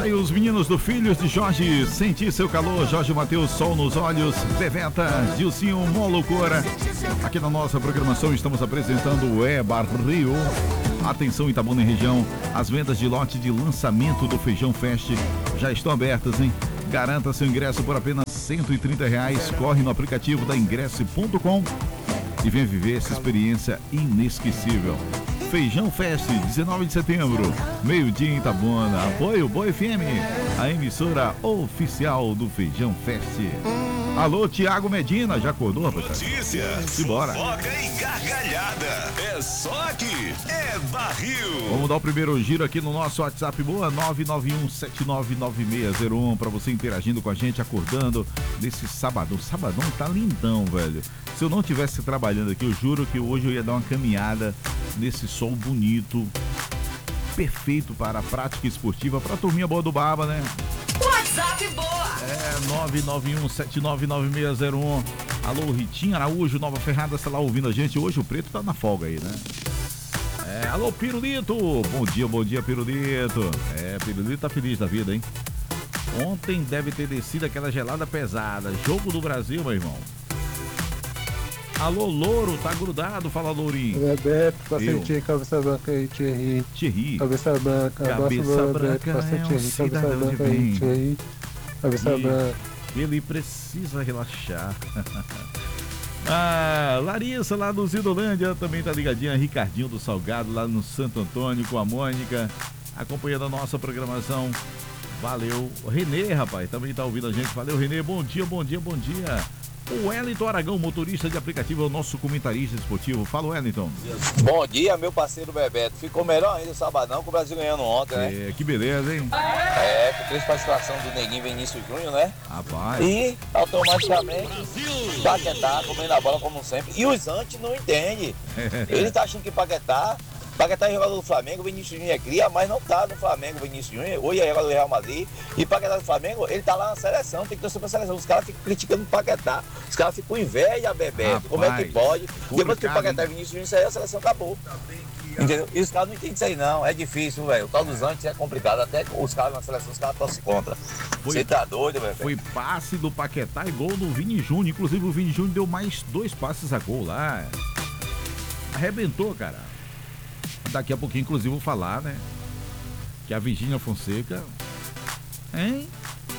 aí os meninos do Filhos de Jorge, Sentir Seu Calor, Jorge Mateus, Sol nos Olhos, Beveta, Gilcinho, Mó Loucura. Aqui na nossa programação estamos apresentando o Barril. Atenção Itabuna e região, as vendas de lote de lançamento do Feijão Fest já estão abertas, hein? Garanta seu ingresso por apenas R$130. Corre no aplicativo da ingresse.com e venha viver essa experiência inesquecível. Feijão Fest, 19 de setembro, meio-dia em Itabuna. Apoio Boa FM, a emissora oficial do Feijão Fest. Alô, Tiago Medina, já acordou, rapaz? Notícias, simbora. Fofoca e gargalhada. É só aqui, é Barril. Vamos dar o primeiro giro aqui no nosso WhatsApp, boa, 991799601, pra você interagindo com a gente, acordando nesse sabadão. Sabadão tá lindão, velho. Se eu não tivesse trabalhando aqui, eu juro que hoje eu ia dar uma caminhada nesse sol bonito, perfeito para a prática esportiva, pra turminha boa do Baba, né? WhatsApp boa! 991799601. Alô, Ritinha Araújo, Nova Ferrada, está lá ouvindo a gente. Hoje o Preto tá na folga aí, né? Alô, Pirulito. Bom dia, Pirulito. Pirulito tá feliz da vida, hein? Ontem deve ter descido aquela gelada pesada. Jogo do Brasil, meu irmão. Alô, Louro, tá grudado? Fala, Lourinho. Bebeto, paciente, cabeça branca aí, Thierry. Thierry. Cabeça branca, cabeça branca, paciente, cabeça branca aí, Thierry. Cabeça branca. Ele precisa relaxar. Larissa, lá no Zidolândia, também tá ligadinha. Ricardinho do Salgado, lá no Santo Antônio, com a Mônica, acompanhando a nossa programação. Valeu. O Renê, rapaz, também tá ouvindo a gente. Valeu, Renê. Bom dia. O Wellington Aragão, motorista de aplicativo, é o nosso comentarista esportivo. Fala, Wellington. Bom dia, meu parceiro Bebeto. Ficou melhor ainda o sabadão com o Brasil ganhando ontem, né? Que beleza, hein? Com 3 participações do Neguinho Vinícius Júnior, né? Rapaz. E, automaticamente, Paquetá comendo a bola como sempre. E os antes não entendem. Ele tá achando que Paquetá é jogador do Flamengo, o Vinícius Júnior é cria, mas não tá no Flamengo, o Vinícius Júnior. Hoje é jogador do Real Madrid. E Paquetá do Flamengo, ele tá lá na seleção, tem que torcer pra seleção. Os caras ficam criticando o Paquetá. Os caras ficam com inveja, Bebeto. Como é que pode? Depois que o Paquetá e o Vinícius Júnior saiu, a seleção acabou. Entendeu? E os caras não entendem isso aí, não. É difícil, velho. O tal dos antes é complicado. Até os caras na seleção, os caras torcem contra. Você tá doido, velho? Foi passe do Paquetá e gol do Vini Júnior. Inclusive, o Vini Júnior deu mais 2 passes a gol lá. Arrebentou, cara. Daqui a pouquinho, inclusive, vou falar, né? Que a Virgínia Fonseca, hein?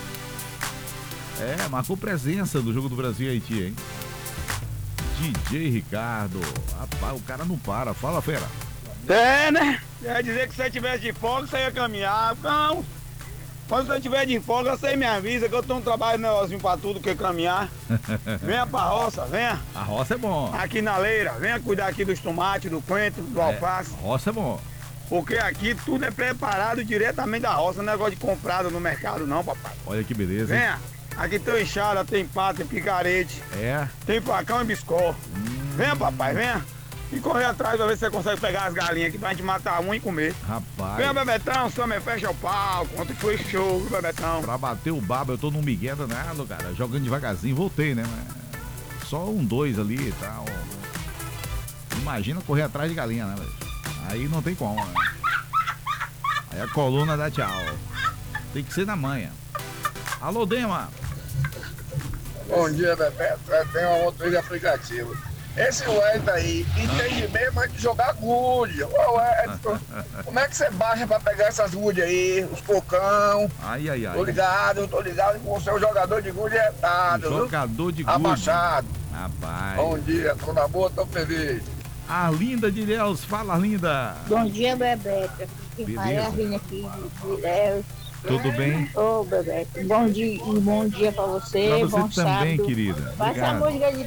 Marcou presença no Jogo do Brasil e Haiti, hein? DJ Ricardo. Rapaz, o cara não para. Fala, fera. Né? Quer dizer que se você tivesse de folga, você ia caminhar. Não. Quando você tiver de folga, você me avisa que eu tenho um trabalho negocinho pra tudo que caminhar. Venha pra roça, venha. A roça é bom. Aqui na leira, venha cuidar aqui dos tomates, do coentro, do alface. A roça é bom. Porque aqui tudo é preparado diretamente da roça, não é negócio de comprado no mercado não, papai. Olha que beleza, hein? Venha. Aqui tem enxada, tem pato, tem picarete. Tem facão e biscó. Venha, papai, venha. E correr atrás pra ver se você consegue pegar as galinhas aqui pra gente matar uma e comer. Rapaz. Venha, Bebetão, só me fecha o pau. Ontem foi show, viu, Bebetão? Pra bater o baba, eu tô num migué danado, cara. Jogando devagarzinho, voltei, né? Só 2 ali e tal. Imagina correr atrás de galinha, né, velho? Aí não tem como, né? Aí a coluna dá tchau. Tem que ser na manha. Alô, Dema. Bom dia, Bebeto. Tem uma motorista de aplicativo. Esse Wellington aí entende mesmo de jogar gude. Ô Wellington, como é que você baixa pra pegar essas gude aí, os pocão? Ai. Tô ligado que você é um jogador de gude retado. Jogador de gude. Abaixado. Rapaz. Bom dia, tô na boa, tô feliz. Arlinda de Ilhéus, fala, Arlinda. Bom dia, Bebeto. Beleza. Arlinda aqui de Ilhéus. Tudo bem? Ô, Bebeto, bom dia pra você. Pra você bom também, sábado. querida. Passa a música de